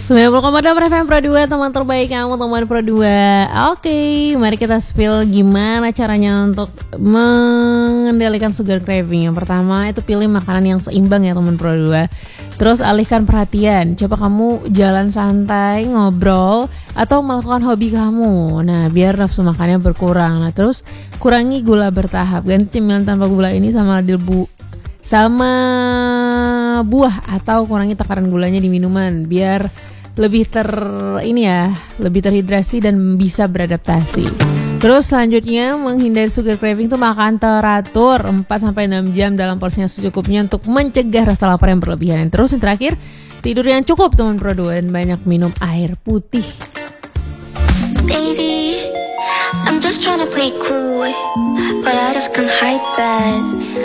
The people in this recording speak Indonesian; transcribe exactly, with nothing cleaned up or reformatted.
sembilan puluh koma delapan F M Pro dua, teman terbaik kamu, teman Pro dua. Oke, mari kita spill gimana caranya untuk mengendalikan sugar craving. Yang pertama itu pilih makanan yang seimbang ya teman Pro dua. Terus alihkan perhatian, coba kamu jalan santai, ngobrol, atau melakukan hobi kamu. Nah, biar nafsu makannya berkurang. Nah, terus kurangi gula bertahap. Ganti cemilan tanpa gula ini sama debu sama buah, atau kurangi takaran gulanya di minuman biar lebih ter ini ya, lebih terhidrasi dan bisa beradaptasi. Terus selanjutnya menghindari sugar craving tuh makan teratur empat sampai enam jam dalam porsi yang secukupnya untuk mencegah rasa lapar yang berlebihan. Terus yang terakhir, tidur yang cukup teman Pro dua dan banyak minum air putih. Baby, I'm just trying to play cool, but I just can't hide that